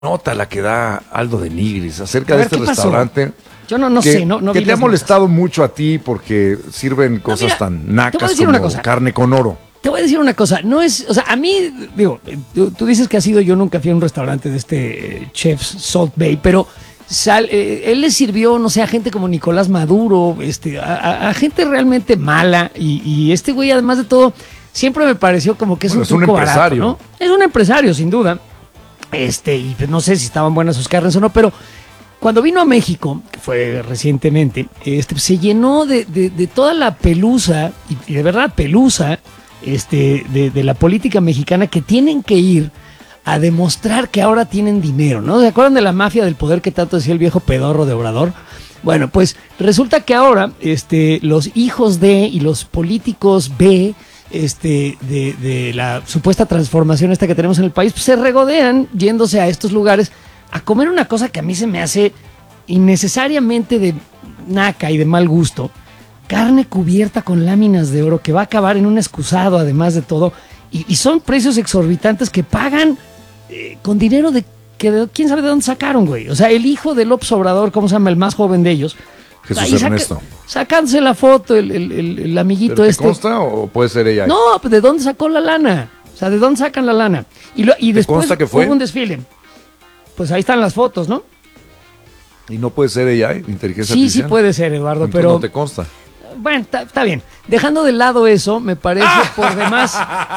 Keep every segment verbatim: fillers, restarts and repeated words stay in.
nota la que da Aldo de Nigris acerca A de ver, este ¿qué pasó? restaurante. Yo no, no que, sé, no, no que vi te ha las molestado notas. mucho a ti porque sirven cosas mira, tan te voy a nacas decir como una cosa. carne con oro. Te voy a decir una cosa, no es, o sea, a mí, digo, tú, tú dices que has ido, yo nunca fui a un restaurante de este eh, Chef's Salt Bay, pero sal, eh, él le sirvió, no sé, a gente como Nicolás Maduro, este, a, a, a gente realmente mala, y, y este güey, además de todo, siempre me pareció como que es bueno, un es un truco empresario. barato, ¿no? Es un empresario, sin duda, este, y pues no sé si estaban buenas sus carnes o no, pero cuando vino a México, que fue recientemente, este, se llenó de, de, de toda la pelusa, y de verdad pelusa, este, de, de la política mexicana, que tienen que ir a demostrar que ahora tienen dinero, ¿no? ¿Se acuerdan de la mafia del poder que tanto decía el viejo pedorro de Obrador? Bueno, pues resulta que ahora este, los hijos de y los políticos B este, de, de la supuesta transformación esta que tenemos en el país, pues se regodean yéndose a estos lugares a comer una cosa que a mí se me hace innecesariamente de naca y de mal gusto. Carne cubierta con láminas de oro que va a acabar en un excusado, además de todo. Y, y son precios exorbitantes que pagan eh, con dinero de que de, quién sabe de dónde sacaron, güey. O sea, el hijo de López Obrador, ¿cómo se llama? El más joven de ellos. Jesús Ahí Ernesto. Saca, sacándose la foto, el, el, el, el amiguito ¿Pero te este. consta o puede ser ella? No, pues ¿de dónde sacó la lana? O sea, ¿de dónde sacan la lana? Y, lo, y ¿Te después consta que fue? hubo un desfile. Pues ahí están las fotos, ¿no? Y no puede ser ella, ¿eh? Inteligencia Sí, artificial. sí puede ser, Eduardo, Entonces pero... no te consta. Bueno, está bien. Dejando de lado eso, me parece por demás...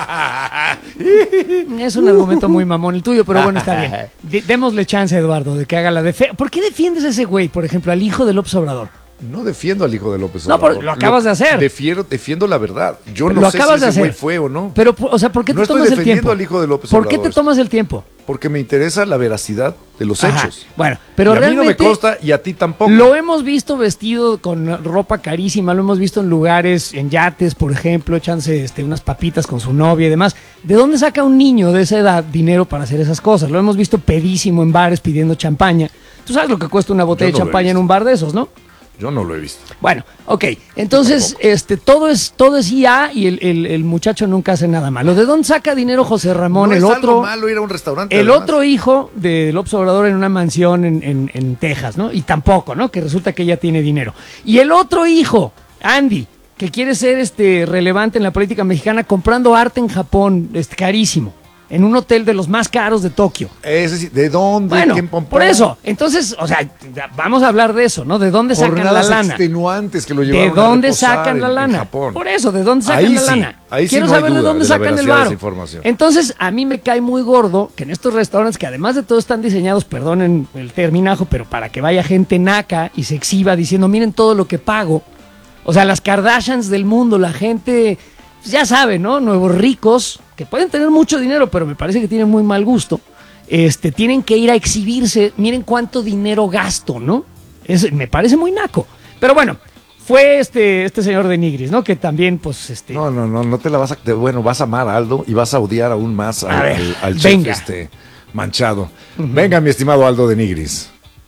Es un argumento muy mamón el tuyo, pero bueno, está bien. D démosle chance, Eduardo, de que haga la defensa. ¿Por qué defiendes a ese güey, por ejemplo, al hijo de López Obrador? No defiendo al hijo de López No, Obrador. pero lo acabas lo, de hacer. Defiendo, defiendo la verdad. Yo Pero no lo sé acabas si de ese güey hacer. fue o no. Pero, o sea, ¿por qué no te estoy tomas el defendiendo tiempo? al hijo de López ¿Por Obrador. qué te tomas el tiempo? Porque me interesa la veracidad de los Ajá. hechos. Bueno, pero y a realmente mí no me consta y a ti tampoco. Lo hemos visto vestido con ropa carísima, lo hemos visto en lugares, en yates, por ejemplo, echándose este, unas papitas con su novia y demás. ¿De dónde saca un niño de esa edad dinero para hacer esas cosas? Lo hemos visto pedísimo en bares pidiendo champaña. Tú sabes lo que cuesta una botella Yo no de champaña en un bar de esos, ¿no? Yo no lo he visto. Bueno, ok, entonces este, todo es todo es I A y el, el, el muchacho nunca hace nada malo. ¿De dónde saca dinero José Ramón? No el es otro, algo malo ir a un restaurante. el además. otro hijo de López Obrador en una mansión en, en, en Texas, ¿no? Y tampoco, ¿no? Que resulta que ella tiene dinero. Y el otro hijo, Andy, que quiere ser este relevante en la política mexicana comprando arte en Japón, este, carísimo. En un hotel de los más caros de Tokio. Ese sí, ¿de dónde? Bueno, ¿Quién compró? por eso. Entonces, o sea, vamos a hablar de eso, ¿no? ¿De dónde sacan Jornadas la lana? extenuantes que lo ¿De llevaron dónde a reposar sacan la en- lana? en Japón. Por eso, ¿de dónde sacan Ahí la sí, lana? ahí sí Quiero no hay saber de duda dónde de la sacan el veracidad de varo. esa información. Entonces, a mí me cae muy gordo que en estos restaurantes, que además de todo están diseñados, perdonen el terminajo, pero para que vaya gente naca y se exhiba diciendo, miren todo lo que pago. O sea, las Kardashians del mundo, la gente, pues ya sabe, ¿no? Nuevos ricos, que pueden tener mucho dinero, pero me parece que tienen muy mal gusto. Este, tienen que ir a exhibirse, miren cuánto dinero gasto, ¿no? Es, me parece muy naco. Pero bueno, fue este, este señor de Nigris, ¿no? Que también, pues, este... No, no, no, no te la vas a... te- bueno, vas a amar a Aldo y vas a odiar aún más al, A ver, al, al chef venga. este manchado. Venga, mi estimado Aldo de Nigris.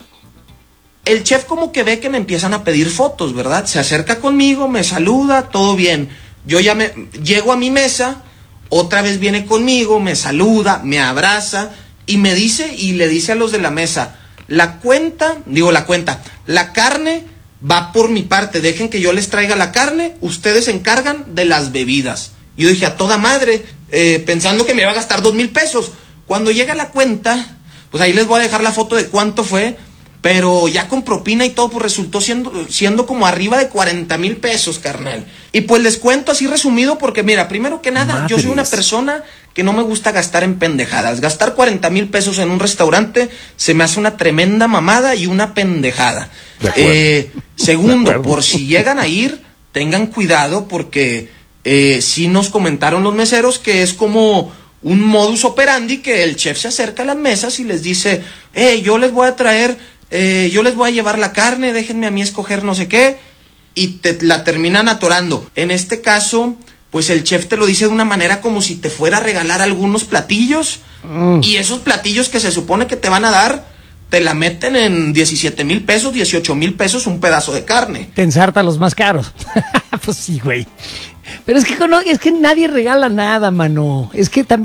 El chef como que ve que me empiezan a pedir fotos, ¿verdad? Se acerca conmigo, me saluda, todo bien. Yo ya me llego a mi mesa, otra vez viene conmigo, me saluda, me abraza y me dice y le dice a los de la mesa, la cuenta, digo la cuenta, la carne va por mi parte, dejen que yo les traiga la carne, ustedes se encargan de las bebidas. Yo dije, a toda madre, eh, pensando que me iba a gastar dos mil pesos. Cuando llega la cuenta, pues ahí les voy a dejar la foto de cuánto fue, pero ya con propina y todo, pues resultó siendo, siendo como arriba de cuarenta mil pesos, carnal. Y pues les cuento así resumido, porque mira, primero que nada, Madres. yo soy una persona que no me gusta gastar en pendejadas. Gastar cuarenta mil pesos en un restaurante se me hace una tremenda mamada y una pendejada. De acuerdo. Eh, segundo, De acuerdo. por si llegan a ir, tengan cuidado porque eh, sí nos comentaron los meseros que es como un modus operandi que el chef se acerca a las mesas y les dice, eh, yo les voy a traer, eh, yo les voy a llevar la carne, déjenme a mí escoger no sé qué, y te la terminan atorando. En este caso, pues el chef te lo dice de una manera como si te fuera a regalar algunos platillos, mm. y esos platillos que se supone que te van a dar, te la meten en diecisiete mil pesos, dieciocho mil pesos un pedazo de carne. Te ensarta los más caros. Pues sí, güey. Pero es que, no, es que nadie regala nada, mano. Es que también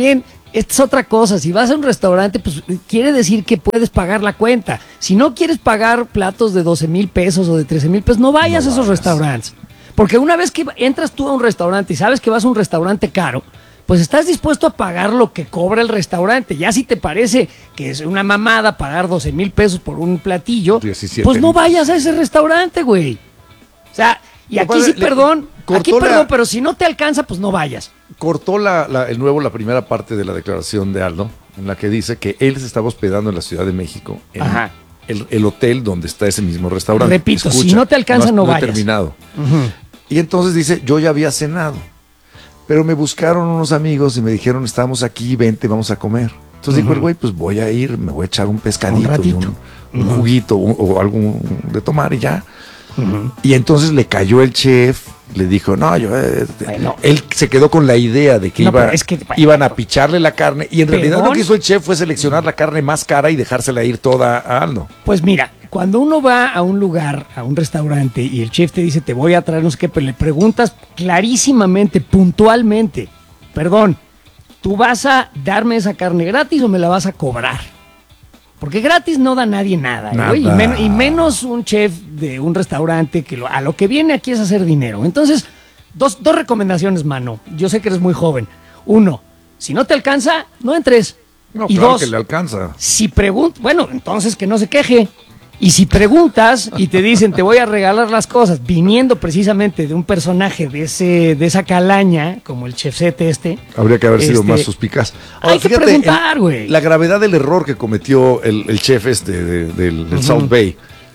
esta es otra cosa. Si vas a un restaurante, pues quiere decir que puedes pagar la cuenta. Si no quieres pagar platos de doce mil pesos o de trece mil pesos, no vayas no a esos vayas. restaurantes. Porque una vez que entras tú a un restaurante y sabes que vas a un restaurante caro, pues estás dispuesto a pagar lo que cobra el restaurante. Ya si te parece que es una mamada pagar doce mil pesos por un platillo, diecisiete pues no vayas a ese restaurante, güey. O sea, y aquí padre, sí, perdón, aquí perdón, la, pero si no te alcanza, pues no vayas. Cortó la, la, el nuevo la primera parte de la declaración de Aldo, en la que dice que él se estaba hospedando en la Ciudad de México, en Ajá. El, el hotel donde está ese mismo restaurante. Repito, Escucha, si no te alcanza, no, no, no vayas. No he terminado. Uh-huh. Y entonces dice, yo ya había cenado, pero me buscaron unos amigos y me dijeron, estamos aquí, vente, vamos a comer. Entonces uh-huh. dijo el güey, pues voy a ir, me voy a echar un pescadito, un, un, un uh-huh. juguito un, o algo de tomar y ya. Uh-huh. Y entonces le cayó el chef, le dijo, no, yo, eh, bueno. él se quedó con la idea de que, no, iba, es que iban a picharle la carne y en ¿Perdón? realidad lo que hizo el chef fue seleccionar la carne más cara y dejársela ir toda a Aldo. Pues mira, cuando uno va a un lugar, a un restaurante y el chef te dice, te voy a traer no sé qué, pero le preguntas clarísimamente, puntualmente, perdón, ¿tú vas a darme esa carne gratis o me la vas a cobrar? Porque gratis no da nadie nada, nada. ¿eh? Y, men- y menos un chef de un restaurante que lo, a lo que viene aquí es hacer dinero. Entonces, dos, dos recomendaciones, mano. Yo sé que eres muy joven. Uno, si no te alcanza, no entres. No, y claro dos, que le alcanza. Si preguntas, bueno, entonces que no se queje. Y si preguntas y te dicen te voy a regalar las cosas, viniendo precisamente de un personaje de ese de esa calaña, como el chefcete este. Habría que haber este, sido más suspicaz. Ahora, hay que fíjate, preguntar, güey. La gravedad del error que cometió el, el chef este de, de, del, del uh-huh. South Bay.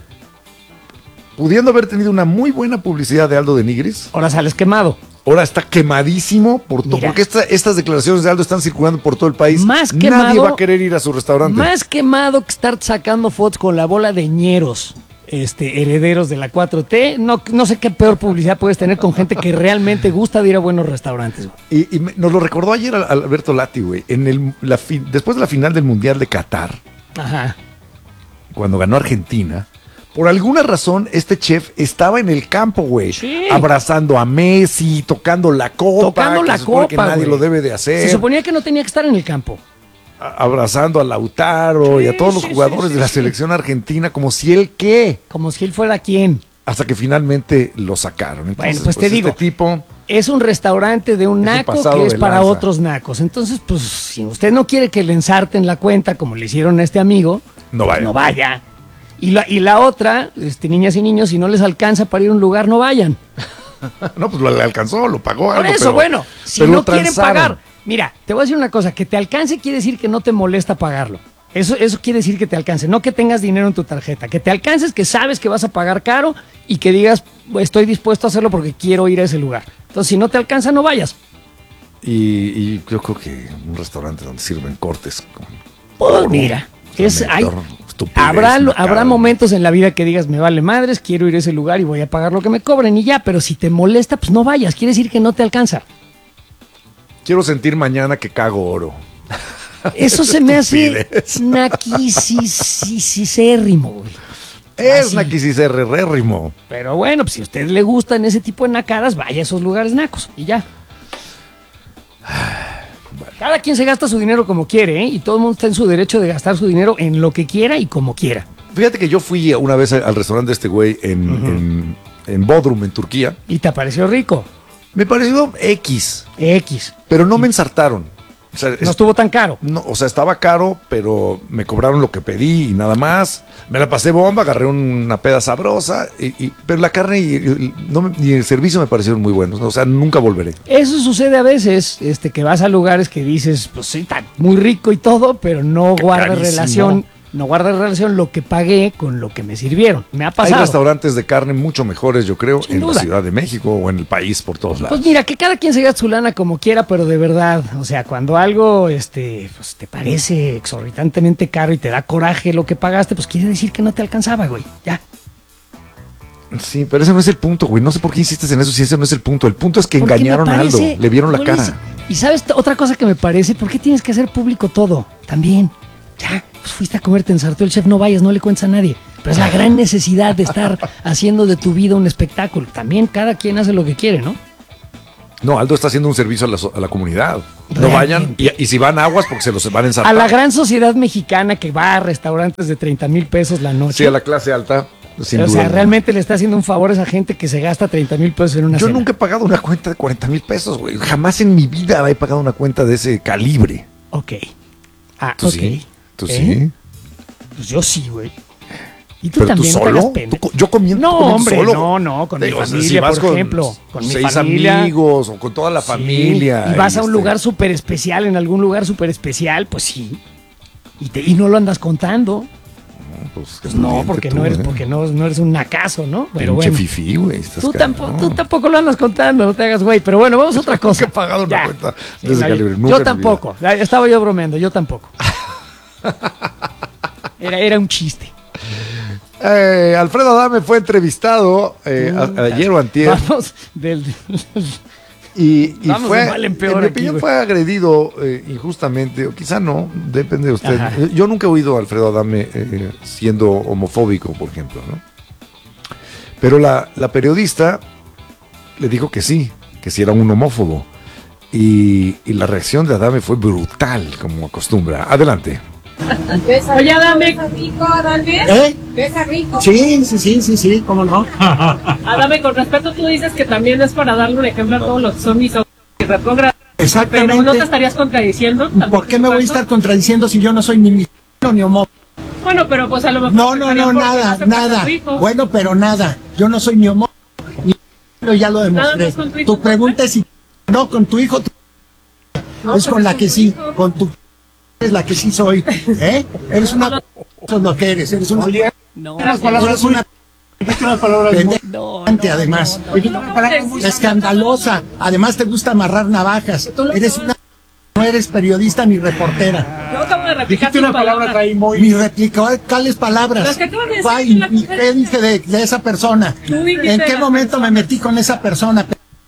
Pudiendo haber tenido una muy buena publicidad de Aldo de Nigris. Ahora sales quemado. Ahora está quemadísimo por todo, porque esta, estas declaraciones de Aldo están circulando por todo el país. Más quemado, nadie va a querer ir a su restaurante. Más quemado que estar sacando fotos con la bola de ñeros, este, herederos de la cuatro T. No, no sé qué peor publicidad puedes tener con gente que realmente gusta de ir a buenos restaurantes. Y, y me, nos lo recordó ayer Alberto Lati, güey, en el, la fi, después de la final del Mundial de Qatar. Ajá. Cuando ganó Argentina. Por alguna razón, este chef estaba en el campo, güey. Sí. Abrazando a Messi, tocando la copa. Tocando la copa, que nadie wey. lo debe de hacer. Se suponía que no tenía que estar en el campo. A- abrazando a Lautaro sí, y a todos sí, los jugadores sí, sí, de la sí. selección argentina, como si él qué. Como si él fuera quién. Hasta que finalmente lo sacaron. Entonces, bueno, pues, pues te este digo, tipo es un restaurante de un naco que es para lanza. otros nacos. Entonces, pues, si usted no quiere que le ensarten la cuenta, como le hicieron a este amigo, no vaya. No vaya. Y la, y la otra, este, niñas y niños, si no les alcanza para ir a un lugar, no vayan. No, pues lo le alcanzó, lo pagó. Por algo, eso, pero, bueno, si no quieren pagar. Mira, te voy a decir una cosa, que te alcance quiere decir que no te molesta pagarlo. Eso, eso quiere decir que te alcance, no que tengas dinero en tu tarjeta. Que te alcances, que sabes que vas a pagar caro y que digas, estoy dispuesto a hacerlo porque quiero ir a ese lugar. Entonces, si no te alcanza, no vayas. Y, y yo creo que un restaurante donde sirven cortes. Con, pues mira, es... Hay, Habrá, habrá momentos en la vida que digas, me vale madres, quiero ir a ese lugar y voy a pagar lo que me cobren y ya, pero si te molesta, pues no vayas, quiere decir que no te alcanza. Quiero sentir mañana que cago oro. Eso se me hace naquisisérrimo, güey. Es naquisisérrimo. Pero bueno, pues si a usted le gustan ese tipo de nacadas, vaya a esos lugares nacos y ya. Cada quien se gasta su dinero como quiere, ¿eh? Y todo el mundo está en su derecho de gastar su dinero en lo que quiera y como quiera. Fíjate que yo fui una vez al restaurante de este güey en, uh-huh. en, en Bodrum, en Turquía. ¿Y te pareció rico? Me pareció X. X. Pero no me ensartaron. O sea, no es, estuvo tan caro. No, o sea, estaba caro, pero me cobraron lo que pedí y nada más. Me la pasé bomba, agarré una peda sabrosa, y, y, pero la carne y, y, no, y el servicio me parecieron muy buenos. O sea, nunca volveré. Eso sucede a veces, este, que vas a lugares que dices, pues sí, está muy rico y todo, pero no guarda relación. No guarda relación lo que pagué con lo que me sirvieron. Me ha pasado. Hay restaurantes de carne mucho mejores, yo creo, Sin en duda. la Ciudad de México o en el país, por todos lados. Pues mira, que cada quien se gaste su lana como quiera, pero de verdad, o sea, cuando algo este, pues, te parece exorbitantemente caro y te da coraje lo que pagaste, pues quiere decir que no te alcanzaba, güey. Ya. Sí, pero ese no es el punto, güey. No sé por qué insistes en eso si ese no es el punto. El punto es que Porque engañaron parece, a Aldo, le vieron la cara. Les... Y sabes, otra cosa que me parece, ¿por qué tienes que hacer público todo? También. Ya, pues fuiste a comer, te ensartó el chef, no vayas, no le cuentes a nadie. Pero es la gran necesidad de estar haciendo de tu vida un espectáculo. También cada quien hace lo que quiere, ¿no? No, Aldo está haciendo un servicio a la, so- a la comunidad. No Realmente. vayan, y, y si van aguas porque se los van a A ensartar. la gran sociedad mexicana que va a restaurantes de treinta mil pesos la noche. Sí, a la clase alta, sin o duda. sea, alguna. realmente le está haciendo un favor a esa gente que se gasta treinta mil pesos en una Yo cena. nunca he pagado una cuenta de cuarenta mil pesos, güey. Jamás en mi vida he pagado una cuenta de ese calibre. Ok. Ah, ¿Tú ok. sí? ¿Tú ¿Eh? sí? Pues yo sí, güey. ¿Y tú ¿Pero tú también no te solo? hagas pena? ¿Tú co- yo comiendo, No, tú comiendo hombre, solo? no, no, con mi Digo, familia, si vas por con ejemplo, con mi seis familia. amigos o con toda la Sí, familia. Y vas a un este, lugar súper especial, en algún lugar súper especial, pues sí. Y, te, y no lo andas contando. Pues, Pues no, miente porque tú, no eres, ¿eh? porque no, no eres un nacazo, ¿no? Pero Pinche bueno. fifí, güey. estás Tú cabrón. tampoco, tú tampoco lo andas contando, no te hagas güey. Pero bueno, vamos a otra cosa. Nunca he pagado una Ya. cuenta Sí, de ese no, calibre. yo- Nunca yo en mi tampoco. Ya estaba yo bromeando, yo tampoco. Era, era un chiste. Eh, Alfredo Adame fue entrevistado eh, a- ayer o antier. Vamos del. Y, y Vamos fue, de mal en peor en mi aquí, opinión, güey. fue agredido eh, injustamente, o quizá no, depende de usted. Ajá. Yo nunca he oído a Alfredo Adame eh, siendo homofóbico, por ejemplo, ¿no? Pero la, la periodista le dijo que sí, que sí era un homófobo. Y, y la reacción de Adame fue brutal, como acostumbra. Adelante. Oye, Adame. Rico, Adame. ¿Eh? Besa rico. Sí, sí, sí, sí, sí, cómo no. Adame, con respeto, tú dices que también es para darle un ejemplo a todos los que son mis retrógrados. Pero no te Exactamente. estarías contradiciendo. ¿Por qué me voy a estar contradiciendo si yo no soy ni misógino ni homófobo? Bueno, pero pues a lo mejor. No, no, no, porque nada, se pasa nada. tu hijo. Bueno, pero nada. Yo no soy ni homófobo ni misógino, ya lo Nada demostré. más con tu hijo, Tu pregunta es si no con tu hijo. tu- No, Es pero con la con que tu sí, hijo. con tu es la que sí soy. ¿Eh? Eres una. Eso es lo que eres. Eres una. No, Eres una. pendeja, no, además. Escandalosa. Además te gusta amarrar navajas. Eres una. No eres periodista ni reportera. Yo acabo de replicar tus palabras. Ni replicó tales palabras. Las que acabas de decir, Ay, la- ¿y qué dije de, de esa persona? Tú dijiste ¿En de qué la momento me metí con esa persona?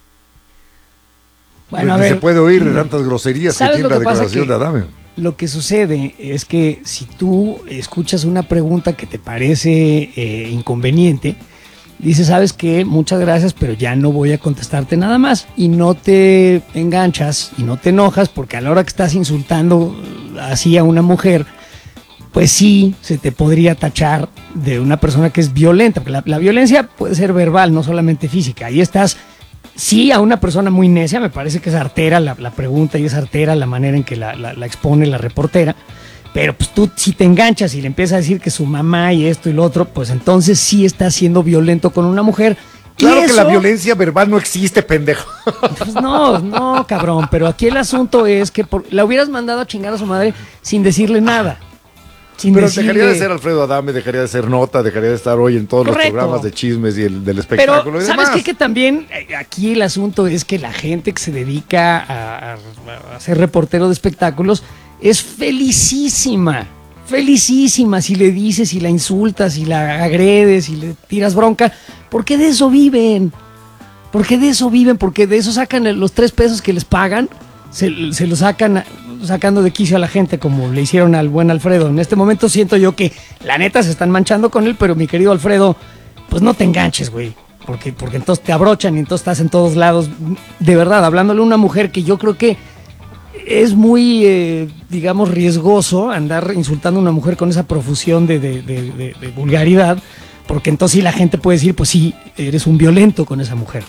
Bueno, a Pues, ni ver. se puede oír de tantas groserías que ¿Sabes tiene lo la que pasa? declaración Que- de Adame. Lo que sucede es que si tú escuchas una pregunta que te parece eh, inconveniente, dices, sabes qué, muchas gracias, pero ya no voy a contestarte nada más. Y no te enganchas y no te enojas porque a la hora que estás insultando eh, así a una mujer, pues sí, se te podría tachar de una persona que es violenta. Porque la, la violencia puede ser verbal, no solamente física. Ahí estás, sí, a una persona muy necia, me parece que es artera la, la pregunta y es artera la manera en que la, la- la expone la reportera. Pero pues tú si te enganchas y le empiezas a decir que su mamá y esto y lo otro, pues entonces sí estás siendo violento con una mujer. Y Claro que la eso- violencia verbal no existe, pendejo. Pues no, no, cabrón, pero aquí el asunto es que por- la hubieras mandado a chingar a su madre sin decirle nada. Sin Pero decirle- dejaría de ser Alfredo Adame, dejaría de ser Nota, dejaría de estar hoy en todos Correcto. los programas de chismes y el del espectáculo Pero, y ¿sabes demás. qué? Que también eh, aquí el asunto es que la gente que se dedica a, a- a ser reportero de espectáculos es felicísima. Felicísima si le dices, si la insultas, si la agredes, si le tiras bronca. Porque de eso viven. Porque de eso viven, porque de eso sacan los tres pesos que les pagan, se, se los sacan sacando de quicio a la gente, como le hicieron al buen Alfredo. En este momento siento yo que la neta se están manchando con él, pero mi querido Alfredo, pues no te enganches, güey. Porque, porque entonces te abrochan y entonces estás en todos lados. De verdad, hablándole a una mujer que yo creo que es muy, eh, digamos, riesgoso andar insultando a una mujer con esa profusión de, de- de- de- de vulgaridad, porque entonces sí la gente puede decir, pues sí, eres un violento con esa mujer.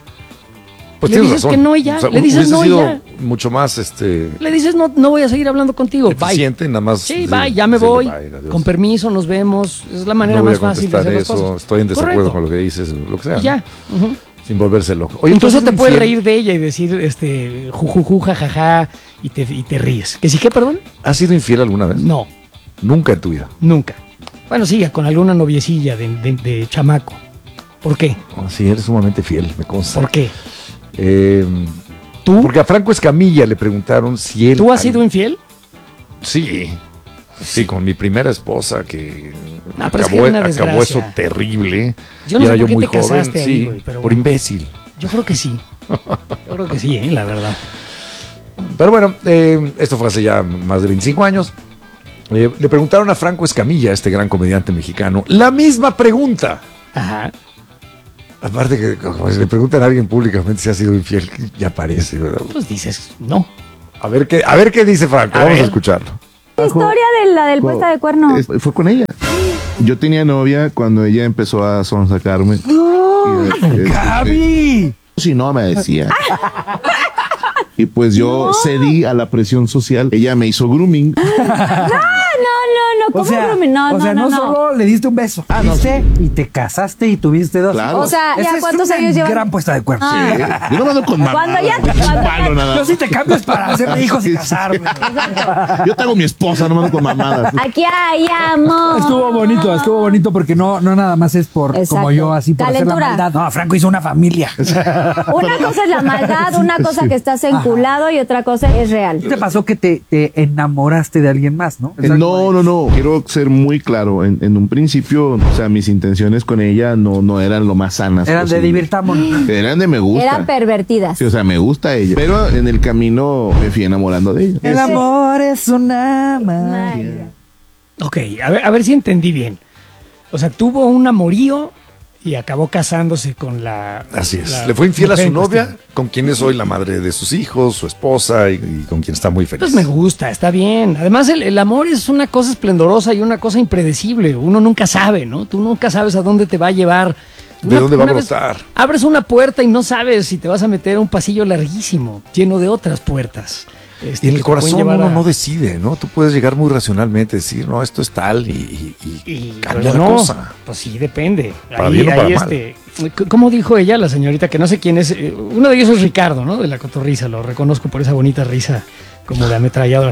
Pues le tienes dices razón. que no y ya, le dices hubiese no y sido ya. mucho más este, Le dices, no, no voy a seguir hablando contigo, bye. eficiente, nada más. Sí, de- bye, ya me decirle voy, bye, adiós. con permiso, nos vemos. Es la manera No voy más a fácil de contestar hacer las eso, cosas. estoy en desacuerdo Correcto. con lo que dices, lo que sea. Y ya. ¿no? Ujú. Sin volverse loco. Oye, Incluso entonces, te puedes infiel- reír de ella y decir, este, jujuju, jajaja, y te, y te ríes. ¿Que sí qué, perdón? ¿Has sido infiel alguna vez? No, Nunca en tu vida. nunca. Bueno, sí, con alguna noviecilla de, de- de chamaco. ¿Por qué? Oh, sí, eres sumamente fiel, me consta. ¿Por qué? Eh, ¿Tú? Porque a Franco Escamilla le preguntaron si él... ¿Tú has sido infiel? Sí, sí, con mi primera esposa que No, pero es que acabó, era una acabó eso desgracia. terrible. Yo no y sé era por yo qué muy te joven, casaste ahí, sí, güey, pero por bueno. imbécil. Yo creo que sí. Yo creo que sí, ¿eh? La verdad. Pero bueno, eh, esto fue hace ya más de veinticinco años. Eh, le preguntaron a Franco Escamilla, este gran comediante mexicano, la misma pregunta. Ajá. Aparte que como si le preguntan a alguien públicamente si ha sido infiel, ya parece, ¿verdad? Pues dices, no. A ver qué, a ver qué dice Franco, A vamos ver. a escucharlo. La historia de la del puesta de cuerno. Es- Fue con ella. Yo tenía novia cuando ella empezó a sonsacarme. ¡Gaby! Si no, me decía. Y pues yo cedí a la presión social. Ella me hizo grooming. No, no, no, ¿cómo O sea, grooming? No, o sea, no, no, no, no. solo le diste un beso, Ah, no, fuiste y te casaste y tuviste dos. Claro. O sea, Esa ¿ya es cuántos una años llevan? gran puesta de cuerno. Ah. Yo no me ando con mamá. Cuando ya- Es un cuando ya- palo nada Yo más. sí te cambias para hacerme hijos y casarme. Yo tengo mi esposa, no me ando con mamadas. Aquí hay amor. Estuvo bonito, estuvo bonito porque no, no nada más es por Exacto. como yo, así por hacer Calentura. la maldad. No, Franco hizo una familia. Una cosa es la maldad, una cosa que estás enculado y otra cosa es real. ¿Qué te pasó que te, te enamoraste de alguien más, no? Eh, No, no, no. Quiero ser muy claro. En, en un principio, o sea, mis intenciones con ella no, no eran lo más sanas. Eran de posible. divirtámonos. Eran de me gusta. Eran pervertidas. Sí, o sea, me gusta ella. Pero en el camino me fui enamorando de ella. El amor es una magia. Ok, a ver, a ver si entendí bien. O sea, tuvo un amorío y acabó casándose con la... Así es. la Le fue infiel a mujer su en novia, cuestión. con quien es hoy la madre de sus hijos, su esposa y, y con quien está muy feliz. Pues me gusta, está bien. Además, el, el amor es una cosa esplendorosa y una cosa impredecible. Uno nunca sabe, ¿no? Tú nunca sabes a dónde te va a llevar. ¿De Una- dónde va a una vez brotar? Abres una puerta y no sabes si te vas a meter a un pasillo larguísimo, lleno de otras puertas. Este, Y en que el te pueden corazón llevar uno a- no decide, ¿no? Tú puedes llegar muy racionalmente, decir, no, esto es tal y, y- y Y cambia luego la no, cosa. pues sí, depende. Para ahí, bien o para ahí, mal. este, c- ¿cómo dijo ella, la señorita, que no sé quién es? eh, Uno de ellos es Ricardo, ¿no? De la cotorrisa, lo reconozco por esa bonita risa como de ametralladora.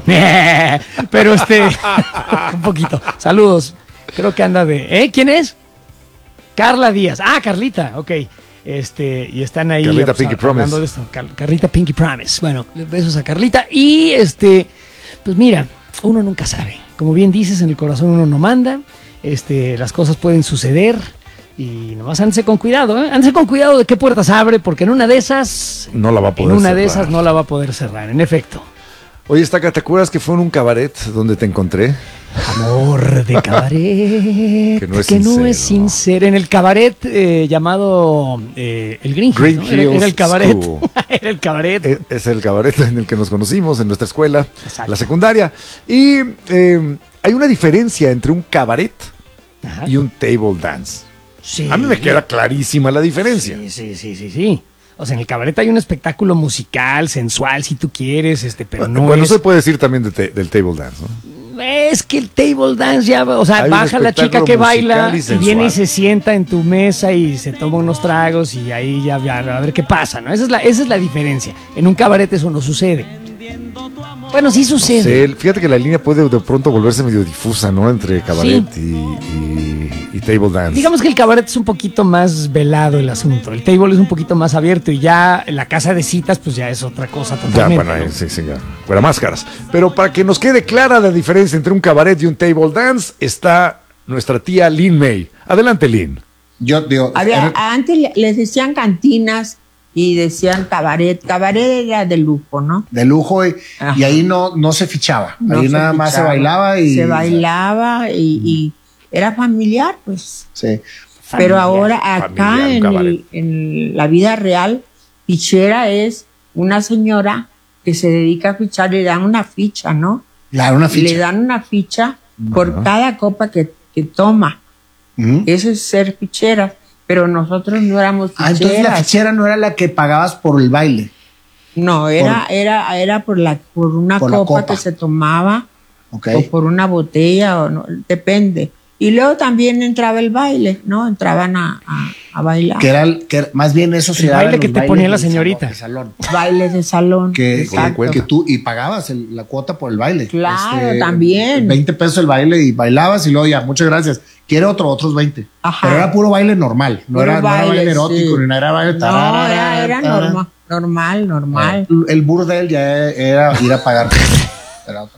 Pero este, un poquito. Saludos. Creo que anda de... ¿Eh? ¿Quién es? Carla Díaz. Ah, Carlita, ok. Este, y están ahí Carlita pues, Pinky hablando Promise. de esto. Car- Carlita Pinky Promise. Bueno, besos a Carlita. Y este, pues mira, uno nunca sabe. Como bien dices, en el corazón uno no manda. Este, las cosas pueden suceder. Y nomás ándese con cuidado, ¿eh? Ándese con cuidado de qué puertas abre, porque en una de esas. No la va a poder En una de cerrar. esas no la va a poder cerrar, en efecto. Oye, Estaca, ¿te acuerdas que fue en un cabaret donde te encontré? Amor de cabaret. Que no es que no sincero. es sincero. En el cabaret eh, llamado eh, El Green Hill, Green ¿no? Era, Hills era el cabaret. School. Era el cabaret. Eh, Es el cabaret en el que nos conocimos en nuestra escuela, Exacto. la secundaria. Y eh, hay una diferencia entre un cabaret Ajá. y un table dance. Sí. A mí me queda clarísima la diferencia. Sí, sí, sí, sí, sí. O sea, en el cabaret hay un espectáculo musical, sensual, si tú quieres, este, pero no bueno, es... se puede decir también de te- del table dance, ¿no? Es que el table dance ya, va- o sea, Hay un baja la chica espectáculo que baila musical y y, sensual. viene y se sienta en tu mesa y se toma unos tragos y ahí ya, ya a ver qué pasa, ¿no? Esa es la, esa es la diferencia. En un cabaret eso no sucede. Bueno, sí sucede. Sí, fíjate que la línea puede de pronto volverse medio difusa, ¿no? Entre cabaret y, y- y table dance. Digamos que el cabaret es un poquito más velado el asunto. El table es un poquito más abierto y ya la casa de citas, pues ya es otra cosa Ya, totalmente. bueno, ¿no? eh, sí, sí, ya. Fuera máscaras. Pero para que nos quede clara la diferencia entre un cabaret y un table dance, está nuestra tía Lin May. Adelante, Lin. Yo digo, Había, era- antes le- les decían cantinas y decían cabaret. Cabaret era de lujo, ¿no? de lujo y, Ajá. y ahí no, no se fichaba. No ahí se nada más se fichaba. bailaba y. Se bailaba y, y era familiar, pues. Sí. Pero Familiar, ahora acá familiar, un en, cabaret. el- en la vida real, fichera es una señora que se dedica a fichar, le dan una ficha, ¿no? Claro, una Y ficha. le dan una ficha por cada copa que, que toma. Ujú. Eso es ser fichera. Pero nosotros no éramos Ah, ficheras. entonces la fichera no era la que pagabas por el baile. No, era, era, era por la, por una Por la copa, copa. que se tomaba, Ok. o por una botella, o no, depende. Y luego también entraba el baile, ¿no? Entraban a, a, a bailar. Que era, el- que era- más bien eso se El daba en baile que los te bailes ponía la del señorita. salón, de salón. Bailes de salón. Que, Exacto. que, que tú y pagabas el- la cuota por el baile. Este, Claro, también. veinte pesos el baile y bailabas y luego ya, muchas gracias. Quiere otro, otros veinte. Ajá. Pero era puro baile normal. No, Puro era, no era baile baile, erótico sí. ni nada, era baile. No, tarara, era, era tarara. normal, normal, normal. El, el burdel ya era ir a pagar. Era otro.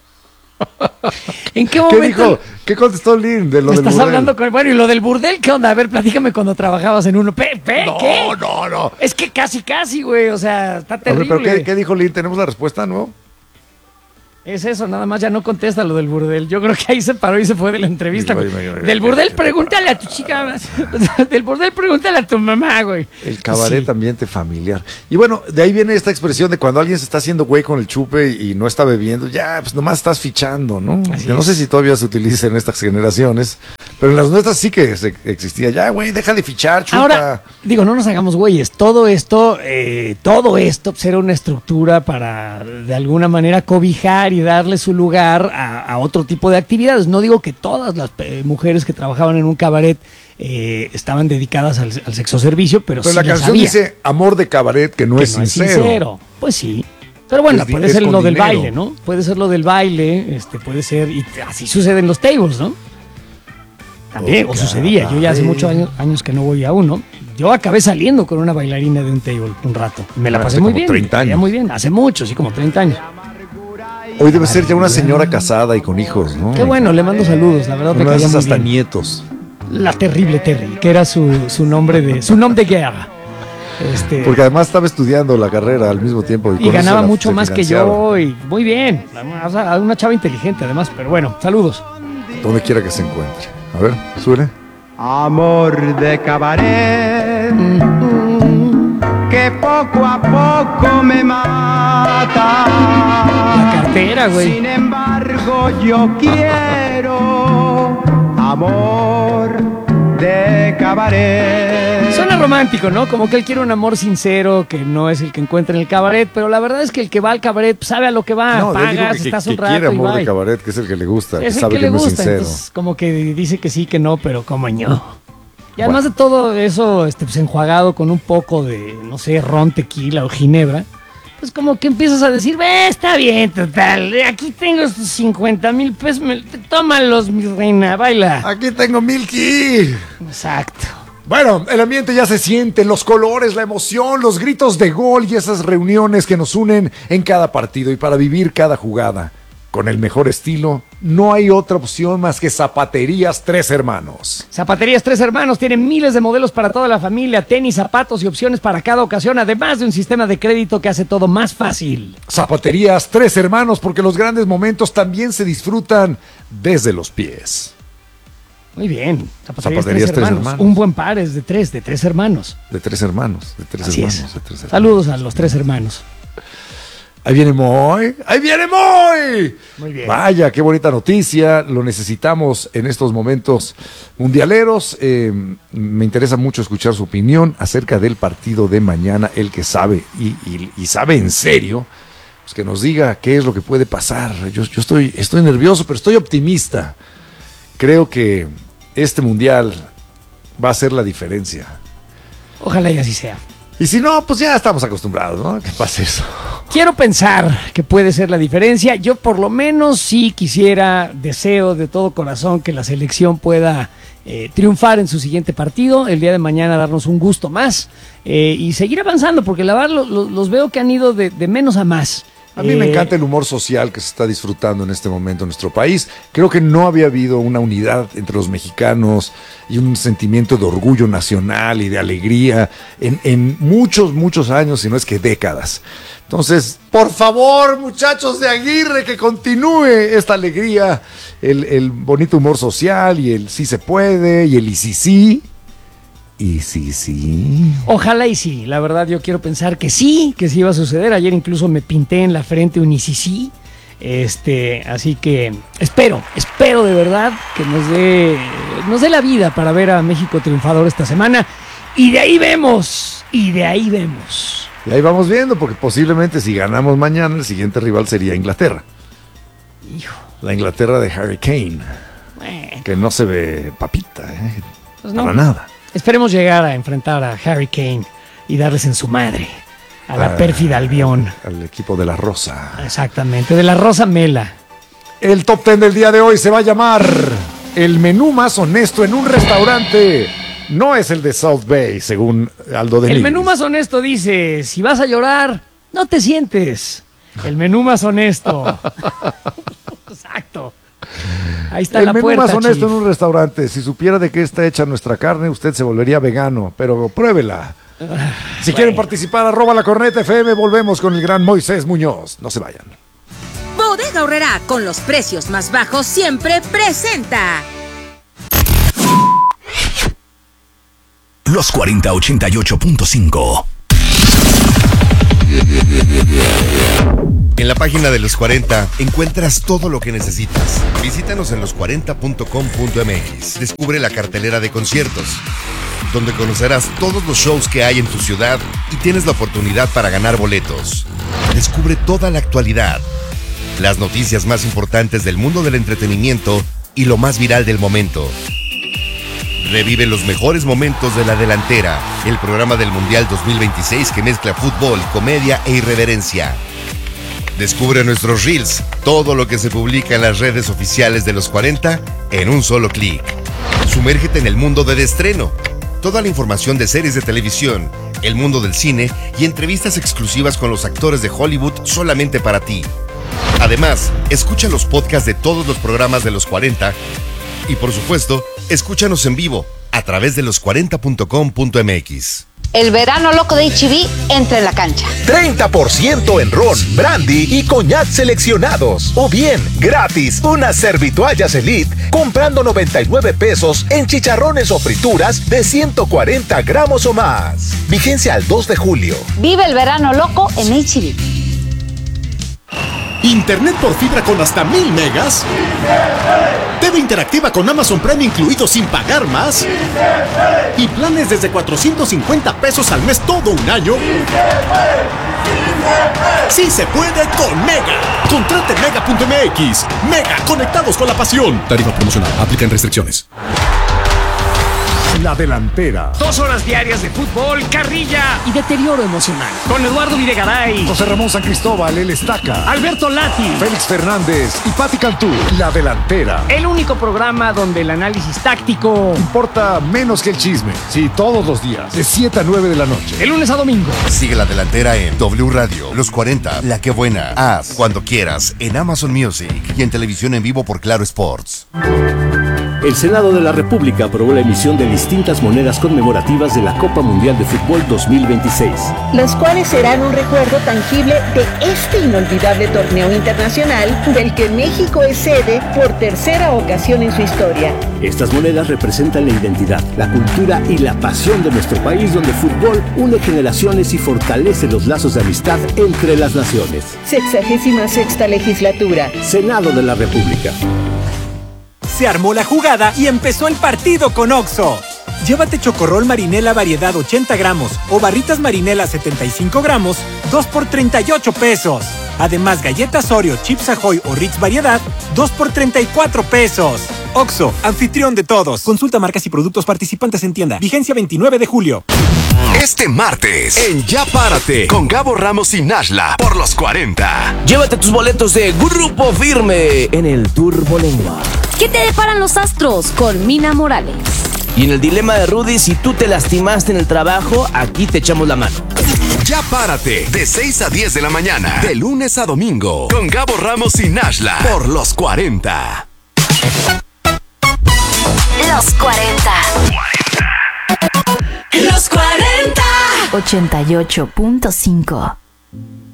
¿En qué ¿Qué momento dijo? ¿Qué contestó Lin de lo me del estás burdel? hablando con... Bueno, ¿y lo del burdel qué onda? A ver, platícame cuando trabajabas en uno. Pe, pe, No, ¿qué? no, no. Es que casi, casi, güey. O sea, está A ver, terrible. pero ¿qué, qué dijo Lin? ¿Tenemos la respuesta, no? Es eso, nada más ya no contesta lo del burdel. Yo creo que ahí se paró y se fue de la entrevista. Güey, güey. güey, güey, Del güey, burdel, güey, pregúntale a tu chica. Del burdel, pregúntale a tu mamá, güey. El cabaret, Sí. ambiente familiar. Y bueno, de ahí viene esta expresión de cuando alguien se está haciendo güey con el chupe y no está bebiendo, ya, pues nomás estás fichando, ¿no? Así Yo no es. sé si todavía se utiliza en estas generaciones, pero en las nuestras sí que se- existía. Ya, güey, deja de fichar, chupa. Ahora, digo, no nos hagamos güeyes. Todo esto, eh, todo esto pues, era una estructura para, de alguna manera, cobijar y darle su lugar a, a otro tipo de actividades. No digo que todas las eh, mujeres que trabajaban en un cabaret eh, estaban dedicadas al, al sexo servicio, pero, pero sí la las canción había. dice amor de cabaret que no, Que es, no es sincero. sincero. Pues sí. Pero bueno, Es di- puede es ser con lo del dinero. baile, ¿no? Puede ser lo del baile, este, puede ser, y así sucede en los tables, ¿no? También, o sucedía. Yo ya hace muchos años, años que no voy a uno. Yo acabé saliendo con una bailarina de un table un rato. Me la Hace pasé muy como bien. treinta me caía años. muy bien. Hace mucho, sí, como treinta años. Hoy debe ser ya una señora casada y con hijos, ¿no? Qué bueno, le mando saludos. La verdad me Una de caía esas muy hasta bien. nietos. La terrible Terry, que era su, su nombre de su nombre de guerra. Este, Porque además estaba estudiando la carrera al mismo tiempo. y con eso ganaba la- mucho se más que financiaba. yo y muy bien. O sea, una chava inteligente además, pero bueno, saludos. Donde quiera que se encuentre. A ver, suene. Amor de cabaret que poco a poco me mata. La cartera, güey. Sin embargo, yo quiero amor de cabaret. Suena romántico, ¿no? Como que él quiere un amor sincero, que no es el que encuentra en el cabaret, pero la verdad es que el que va al cabaret pues, sabe a lo que va, No, él dijo pagas, que, estás que un quiere rato y amor de bye. cabaret, que es el que le gusta, que Es el sabe que que, le no es gusta, sincero. entonces como que dice que sí, que no, pero como no. Y además de todo eso, este, pues enjuagado con un poco de, no sé, ron, tequila o ginebra, pues como que empiezas a decir, ve, está bien, total, aquí tengo estos cincuenta mil pesos, me- tómalos, mi reina, baila. Aquí tengo Milky. Exacto. Bueno, el ambiente ya se siente, los colores, la emoción, los gritos de gol y esas reuniones que nos unen en cada partido y para vivir cada jugada. Con el mejor estilo, no hay otra opción más que Zapaterías Tres Hermanos. Zapaterías Tres Hermanos tienen miles de modelos para toda la familia, tenis, zapatos y opciones para cada ocasión, además de un sistema de crédito que hace todo más fácil. Zapaterías Tres Hermanos, porque los grandes momentos también se disfrutan desde los pies. Muy bien. Zapaterías, Zapaterías tres, Tres hermanos. Hermanos. Un buen par es de tres, de tres hermanos. De tres hermanos, de tres Así hermanos, es. de tres hermanos. Saludos a los tres hermanos. Ahí viene Moy, ahí viene Moy. Muy bien. Vaya, qué bonita noticia, lo necesitamos en estos momentos mundialeros. Eh, me interesa mucho escuchar su opinión acerca del partido de mañana, el que sabe y, y- y sabe en serio, pues que nos diga qué es lo que puede pasar. Yo, yo estoy, estoy nervioso, pero estoy optimista. Creo que este mundial va a ser la diferencia. Ojalá y así sea. Y si no, pues ya estamos acostumbrados, ¿no? Que pase eso. Quiero pensar que puede ser la diferencia. Yo por lo menos sí quisiera, deseo de todo corazón que la selección pueda eh, triunfar en su siguiente partido, el día de mañana darnos un gusto más eh, y seguir avanzando, porque la verdad lo- lo- los veo que han ido de, de menos a más. A mí me Eh, encanta el humor social que se está disfrutando en este momento en nuestro país. Creo que no había habido una unidad entre los mexicanos y un sentimiento de orgullo nacional y de alegría en, en muchos, muchos años, si no es que décadas. Entonces, por favor, muchachos de Aguirre, que continúe esta alegría, el, el bonito humor social y el sí se puede y el y sí sí. Y sí, sí. Ojalá y sí, la verdad yo quiero pensar que sí, que sí va a suceder. Ayer incluso me pinté en la frente un y sí sí. Este, así que espero, espero de verdad que nos dé, nos dé la vida para ver a México triunfador esta semana. Y de ahí vemos, y de ahí vemos. Y ahí vamos viendo, porque posiblemente si ganamos mañana, el siguiente rival sería Inglaterra. Hijo. La Inglaterra de Harry Kane, Bueno, que no se ve papita, ¿eh? pues no. Para nada. Esperemos llegar a enfrentar a Harry Kane y darles en su madre a la Ah. pérfida Albión. Al equipo de la Rosa. Exactamente, de la Rosa Mela. El top ten del día de hoy se va a llamar el menú más honesto en un restaurante. No es el de South Bay, según Aldo de El Nigris. menú más honesto dice, si vas a llorar, no te sientes. El menú más honesto. Exacto. Ahí está El la menú puerta, más honesto Chief. en un restaurante. Si supiera de qué está hecha nuestra carne, usted se volvería vegano, pero pruébela. Si quieren participar, arroba la corneta F M, volvemos con el gran Moisés Muñoz. No se vayan. Bodega Aurrerá, con los precios más bajos siempre, presenta Los cuarenta ochenta y ocho punto cinco. En la página de Los cuarenta encuentras todo lo que necesitas. Visítanos en los cuarenta punto com punto m x. Descubre la cartelera de conciertos, donde conocerás todos los shows que hay en tu ciudad y tienes la oportunidad para ganar boletos. Descubre toda la actualidad, las noticias más importantes del mundo del entretenimiento y lo más viral del momento. Revive los mejores momentos de La Delantera, el programa del Mundial dos mil veintiséis que mezcla fútbol, comedia e irreverencia. Descubre nuestros reels, todo lo que se publica en las redes oficiales de Los cuarenta en un solo clic. Sumérgete en el mundo del estreno. Toda la información de series de televisión, el mundo del cine y entrevistas exclusivas con los actores de Hollywood solamente para ti. Además, escucha los podcasts de todos los programas de Los cuarenta y, por supuesto, escúchanos en vivo a través de los cuarenta punto com punto m x. El verano loco de H E B entra en la cancha. treinta por ciento en ron, brandy y coñac seleccionados. O bien, gratis, unas servitoallas Elite comprando noventa y nueve pesos en chicharrones o frituras de ciento cuarenta gramos o más. Vigencia al dos de julio. Vive el verano loco en H E B. Internet por fibra con hasta mil megas. T V interactiva con Amazon Prime incluido sin pagar más. Y planes desde cuatrocientos cincuenta pesos al mes todo un año. Sí se puede con Mega. Contrate mega punto m x. Mega, conectados con la pasión. Tarifa promocional. Aplican restricciones. La Delantera. Dos horas diarias de fútbol, carrilla y deterioro emocional. Con Eduardo Videgaray, José Ramón San Cristóbal, el Estaca, Alberto Lati, Félix Fernández y Pati Cantú. La Delantera. El único programa donde el análisis táctico importa menos que el chisme. Sí, todos los días, de siete a nueve de la noche. De lunes a domingo. Sigue La Delantera en W Radio, Los cuarenta, La Que Buena, Haz, Cuando Quieras, en Amazon Music y en televisión en vivo por Claro Sports. El Senado de la República aprobó la emisión de distintas monedas conmemorativas de la Copa Mundial de Fútbol dos mil veintiséis. Las cuales serán un recuerdo tangible de este inolvidable torneo internacional del que México es sede por tercera ocasión en su historia. Estas monedas representan la identidad, la cultura y la pasión de nuestro país, donde el fútbol une generaciones y fortalece los lazos de amistad entre las naciones. Sexagésima sexta legislatura. Senado de la República. Se armó la jugada y empezó el partido con Oxxo. Llévate chocorrol marinela variedad ochenta gramos o barritas marinela setenta y cinco gramos, dos por treinta y ocho pesos. Además, galletas Oreo, Chips Ahoy o Ritz variedad, dos por treinta y cuatro pesos. Oxxo, anfitrión de todos. Consulta marcas y productos participantes en tienda. Vigencia veintinueve de julio. Este martes, en Ya Párate, con Gabo Ramos y Nashla, por Los cuarenta. Llévate tus boletos de Grupo Firme en el Turbolengua. ¿Qué te deparan los astros con Mina Morales? Y en el dilema de Rudy, si tú te lastimaste en el trabajo, aquí te echamos la mano. Ya Párate, de seis a diez de la mañana, de lunes a domingo, con Gabo Ramos y Nashla, por Los cuarenta. Los cuarenta. Los cuarenta. ochenta y ocho punto cinco.